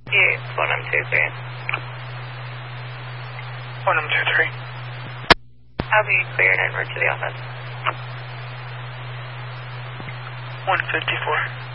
Yes, 123. 123. I'll be cleared en route to the office. 154.